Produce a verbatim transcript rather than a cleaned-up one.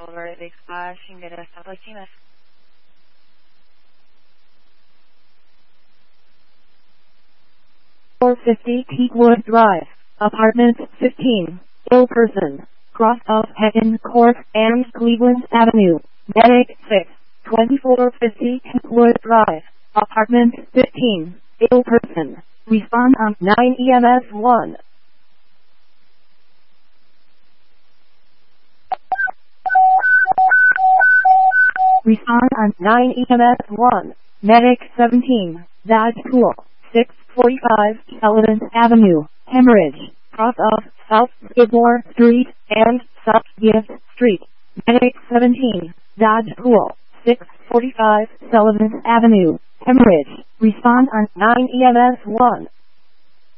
over the expiration date establishment. four fifty Peakwood Drive, Apartment fifteen, ill person, cross of Hagen Court and Cleveland Avenue, Medic six, twenty-four fifty Peakwood Drive, Apartment fifteen, ill person, respond on nine E M S one. Respond on nine E M S one, Medic seventeen, Dodge Pool, six forty-five Sullivan Avenue, Hemorrhage, cross of South Skidmore Street and South Gift Street, Medic seventeen, Dodge Pool, six forty-five Sullivan Avenue, Hemorrhage, respond on nine E M S one.